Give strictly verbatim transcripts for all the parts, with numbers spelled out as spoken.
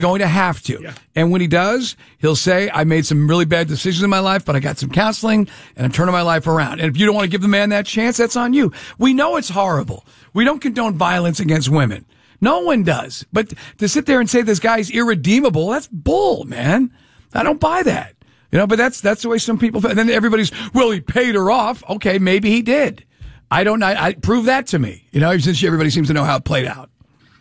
going to have to. Yeah. And when he does, he'll say, I made some really bad decisions in my life, but I got some counseling and I'm turning my life around. And if you don't want to give the man that chance, that's on you. We know it's horrible. We don't condone violence against women. No one does. But to sit there and say this guy's irredeemable, that's bull, man. I don't buy that. You know, but that's, that's the way some people feel. And then everybody's, well, he paid her off. Okay, maybe he did. I don't know. I, I prove that to me. You know, since everybody seems to know how it played out.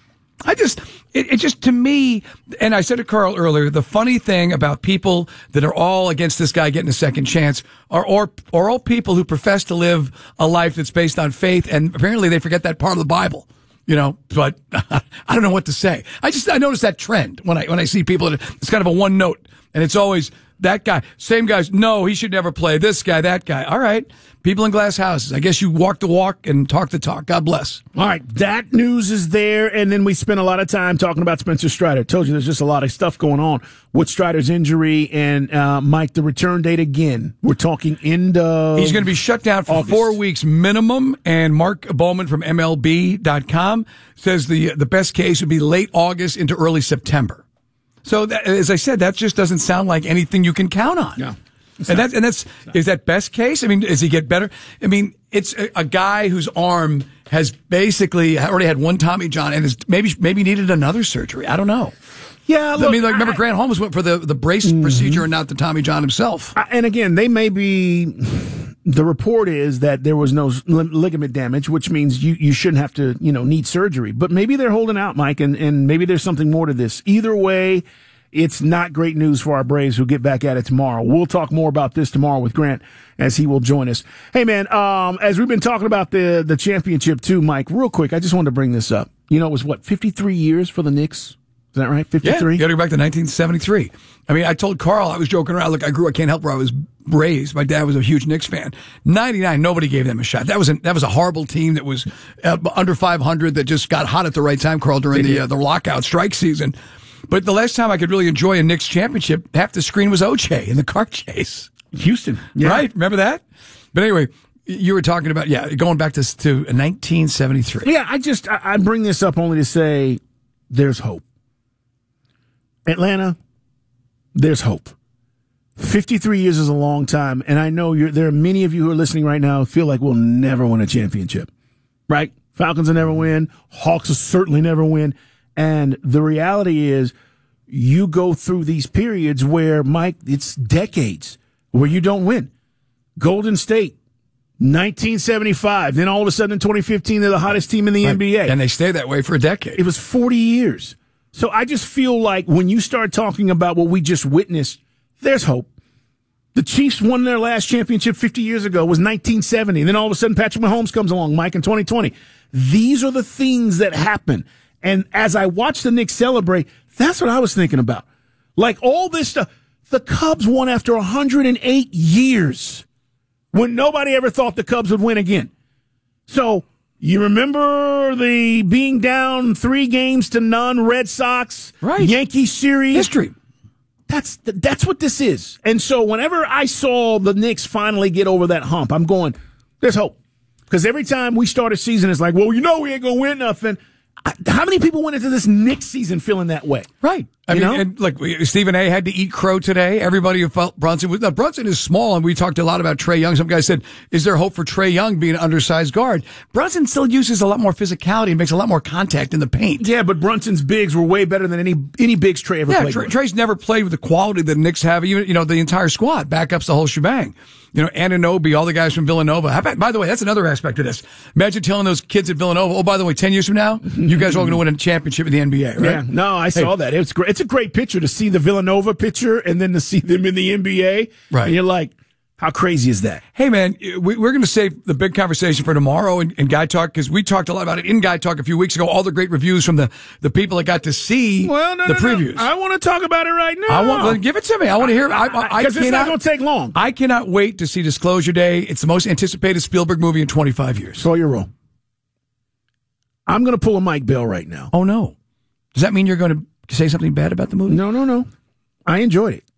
I just, it, it just, to me, and I said to Carl earlier, the funny thing about people that are all against this guy getting a second chance are, or, or all people who profess to live a life that's based on faith, and apparently they forget that part of the Bible, you know, but I don't know what to say. I just, I notice that trend when I, when I see people that it's kind of a one note, and it's always that guy, same guys, no, he should never play, this guy, that guy. All right. People in glass houses. I guess you walk the walk and talk the talk. God bless. All right, that news is there, and then we spent a lot of time talking about Spencer Strider. Told you there's just a lot of stuff going on with Strider's injury, and uh, Mike, the return date again. We're talking end of He's going to be shut down for August. four weeks minimum, and Mark Bowman from M L B dot com says the the best case would be late August into early September. So, that, as I said, that just doesn't sound like anything you can count on. No. And that's, and that's, is that best case? I mean, does he get better? I mean, it's a, a guy whose arm has basically already had one Tommy John and is maybe, maybe needed another surgery. I don't know. Yeah, look, I mean, like, remember I, Grant Holmes went for the, the brace mm-hmm. procedure and not the Tommy John himself. I, and again, they may be, the report is that there was no ligament damage, which means you, you shouldn't have to, you know, need surgery. But maybe they're holding out, Mike, and, and maybe there's something more to this. Either way, it's not great news for our Braves who get back at it tomorrow. We'll talk more about this tomorrow with Grant as he will join us. Hey, man, um, as we've been talking about the, the championship too, Mike, real quick, I just wanted to bring this up. You know, it was what, fifty-three years for the Knicks? Is that right? fifty-three? Yeah, you got to go back to nineteen seventy-three. I mean, I told Carl, I was joking around. Look, I grew, I can't help where I was raised. My dad was a huge Knicks fan. ninety-nine, nobody gave them a shot. That was a, that was a horrible team that was uh, under five hundred that just got hot at the right time, Carl, during the, uh, the lockout strike season. But the last time I could really enjoy a Knicks championship, half the screen was O J in the car chase. Houston. Yeah. Right? Remember that? But anyway, you were talking about, yeah, going back to, to nineteen seventy-three. Yeah, I just, I, I bring this up only to say there's hope. Atlanta, there's hope. fifty-three years is a long time, and I know you're, there are many of you who are listening right now who feel like we'll never win a championship. Right? Falcons will never win. Hawks will certainly never win. And the reality is you go through these periods where, Mike, it's decades where you don't win. Golden State, nineteen seventy-five. Then all of a sudden in twenty fifteen, they're the hottest team in the right. N B A. And they stay that way for a decade. It was forty years. So I just feel like when you start talking about what we just witnessed, there's hope. The Chiefs won their last championship fifty years ago. It was nineteen seventy. Then all of a sudden Patrick Mahomes comes along, Mike, in twenty twenty. These are the things that happen. And as I watched the Knicks celebrate, that's what I was thinking about. Like all this stuff. The Cubs won after one hundred eight years when nobody ever thought the Cubs would win again. So you remember the being down three games to none Red Sox, right. Yankee series? History. That's, that's what this is. And so whenever I saw the Knicks finally get over that hump, I'm going, there's hope. Because every time we start a season, it's like, well, you know we ain't going to win nothing. How many people went into this Knicks season feeling that way? Right. I you mean, know? and look, Stephen A. had to eat crow today. Everybody who felt Brunson was, now Brunson is small, and we talked a lot about Trae Young. Some guys said, is there hope for Trae Young being an undersized guard? Brunson still uses a lot more physicality and makes a lot more contact in the paint. Yeah, but Brunson's bigs were way better than any any bigs Trae ever yeah, played Tra- with. Trae's never played with the quality that the Knicks have, even, you know, the entire squad, backups, the whole shebang. You know, Anunoby, all the guys from Villanova. How about, by the way, that's another aspect of this. Imagine telling those kids at Villanova, oh, by the way, ten years from now, you guys are all going to win a championship in the N B A, right? Yeah, no, I saw hey. that. It's great. It's a great picture to see the Villanova picture and then to see them in the N B A. Right. And you're like, how crazy is that? Hey, man, we, we're going to save the big conversation for tomorrow in, in Guy Talk, because we talked a lot about it in Guy Talk a few weeks ago, all the great reviews from the, the people that got to see well, no, the no, previews. No. I want to talk about it right now. I want well, give it to me. I want to hear. I, I, Because it's not going to take long. I cannot wait to see Disclosure Day. It's the most anticipated Spielberg movie in twenty-five years. So you're wrong. I'm going to pull a Mike Bell right now. Oh, no. Does that mean you're going to say something bad about the movie? No, no, no. I enjoyed it.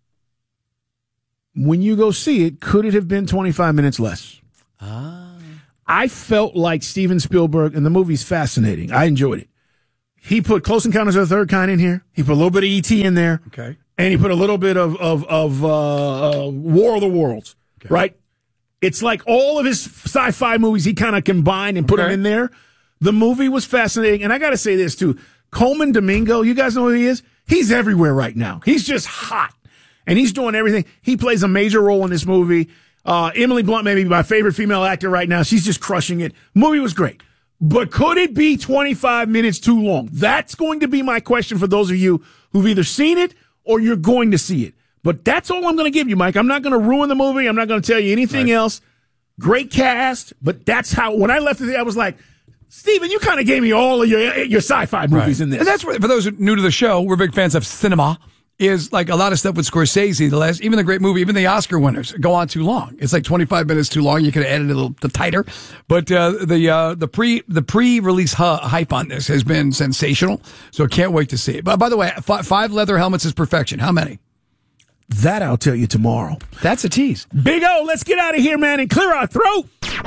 When you go see it, could it have been twenty-five minutes less? Ah. I felt like Steven Spielberg, and the movie's fascinating. I enjoyed it. he put Close Encounters of the Third Kind in here. He put a little bit of E T in there. Okay. And he put a little bit of, of, of uh, uh, War of the Worlds, okay. right? It's like all of his sci-fi movies he kind of combined and put okay. them in there. The movie was fascinating. And I got to say this, too. Coleman Domingo, you guys know who he is? He's everywhere right now. He's just hot. And he's doing everything. He plays a major role in this movie. Uh, Emily Blunt may be my favorite female actor right now. She's just crushing it. Movie was great. But could it be twenty-five minutes too long? That's going to be my question for those of you who've either seen it or you're going to see it. But that's all I'm going to give you, Mike. I'm not going to ruin the movie. I'm not going to tell you anything right. else. Great cast, but that's how, when I left it, I was like, Steven, you kind of gave me all of your your sci-fi movies right. in this. And that's what, for those who are new to the show, we're big fans of cinema. Is like a lot of stuff with Scorsese, the last, even the great movie, even the Oscar winners go on too long. It's like twenty-five minutes too long. You could have edited it a little tighter. But, uh, the, uh, the pre, the pre-release hu- hype on this has been sensational. So I can't wait to see it. But by the way, f- five leather helmets is perfection. How many? That I'll tell you tomorrow. That's a tease. Big O, let's get out of here, man, and clear our throat.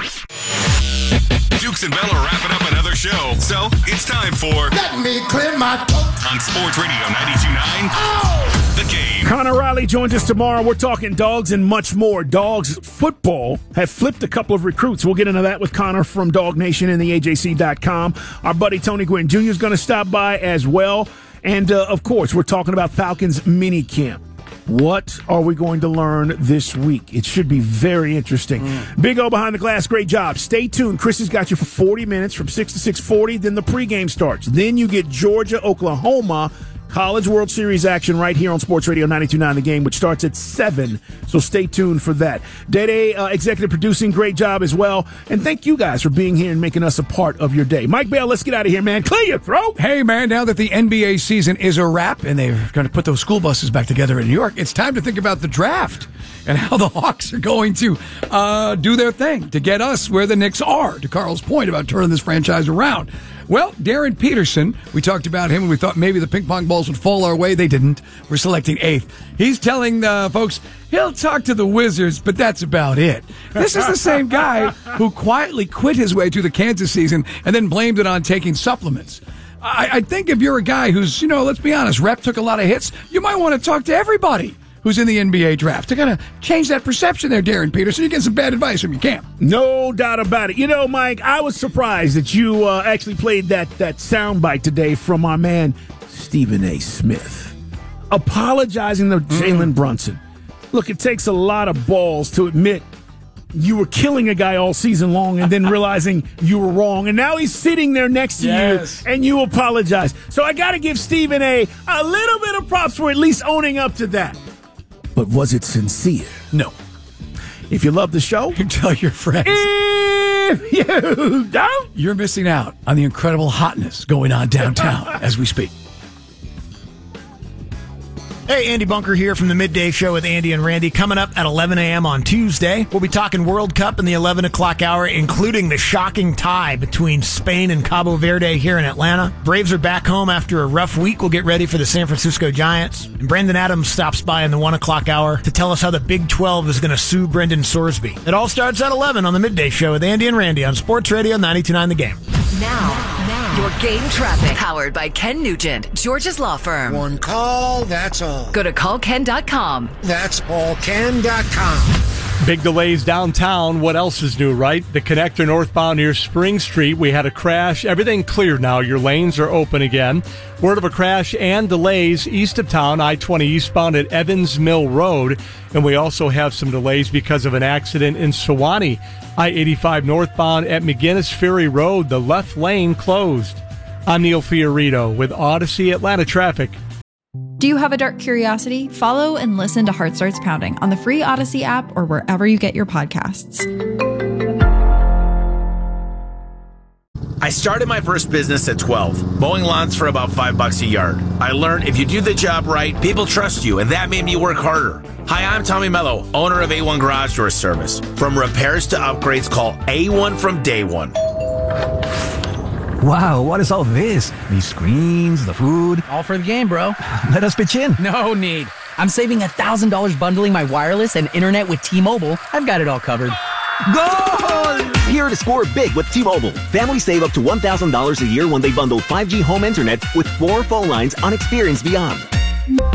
Dukes and Bell are wrapping up another show, so it's time for Let Me Clear My Throat on Sports Radio ninety-two point nine. Oh! The Game. Connor Riley joins us tomorrow. We're talking dogs and much more. Dogs football have flipped a couple of recruits. We'll get into that with Connor from Dog Nation and the A J C dot com. Our buddy Tony Gwynn Junior is going to stop by as well. And, uh, of course, we're talking about Falcons mini camp. What are we going to learn this week? It should be very interesting. Mm. Big O behind the glass, great job. Stay tuned. Chris has got you for forty minutes from six to six forty. Then the pregame starts. Then you get Georgia, Oklahoma, College World Series action right here on Sports Radio ninety-two point nine The Game, which starts at seven. So stay tuned for that. Day-Day uh, executive producing, great job as well. And thank you guys for being here and making us a part of your day. Mike Bell, let's get out of here, man. Clear your throat. Hey, man, now that the N B A season is a wrap and they're going to put those school buses back together in New York, it's time to think about the draft and how the Hawks are going to uh, do their thing to get us where the Knicks are, to Carl's point about turning this franchise around. Well, Darren Peterson, we talked about him and we thought maybe the ping pong balls would fall our way. They didn't. We're selecting eighth. He's telling the folks he'll talk to the Wizards, but that's about it. This is the same guy who quietly quit his way through the Kansas season and then blamed it on taking supplements. I, I think if you're a guy who's, you know, let's be honest, rep took a lot of hits, you might want to talk to everybody who's in the N B A draft to kind of change that perception there, Darren Peterson. You get some bad advice from your camp. No doubt about it. You know, Mike, I was surprised that you uh, actually played that, that soundbite today from our man, Stephen A. Smith, apologizing to Jalen mm. Brunson. Look, it takes a lot of balls to admit you were killing a guy all season long and then realizing you were wrong. And now he's sitting there next to yes. you and you apologize. So I got to give Stephen A. a little bit of props for at least owning up to that. But was it sincere? No. If you love the show, you tell your friends. If you don't, you're missing out on the incredible hotness going on downtown as we speak. Hey, Andy Bunker here from the Midday Show with Andy and Randy. Coming up at eleven a.m. on Tuesday, we'll be talking World Cup in the eleven o'clock hour, including the shocking tie between Spain and Cabo Verde here in Atlanta. Braves are back home after a rough week. We'll get ready for the San Francisco Giants. And Brandon Adams stops by in the one o'clock hour to tell us how the Big twelve is going to sue Brendan Sorsby. It all starts at eleven on the Midday Show with Andy and Randy on Sports Radio ninety-two point nine The Game. Now, now, your game traffic. Powered by Ken Nugent, George's Law Firm. One call, that's all. Go to call ken dot com. That's all ken dot com. Big delays downtown. What else is new, right? The connector northbound near Spring Street. We had a crash. Everything cleared now. Your lanes are open again. Word of a crash and delays east of town, I twenty eastbound at Evans Mill Road. And we also have some delays because of an accident in Sewanee. I eighty-five northbound at McGinnis Ferry Road. The left lane closed. I'm Neil Fiorito with Odyssey Atlanta Traffic. Do you have a dark curiosity? Follow and listen to Heart Starts Pounding on the free Odyssey app or wherever you get your podcasts. I started my first business at twelve, mowing lawns for about five bucks a yard. I learned if you do the job right, people trust you, and that made me work harder. Hi, I'm Tommy Mello, owner of A one Garage Door Service. From repairs to upgrades, call A one from day one. Wow, what is all this? These screens, the food. All for the game, bro. Let us pitch in. No need. I'm saving one thousand dollars bundling my wireless and internet with T-Mobile. I've got it all covered. Goal! Here to score big with T-Mobile. Families save up to one thousand dollars a year when they bundle five G home internet with four phone lines on Experience Beyond.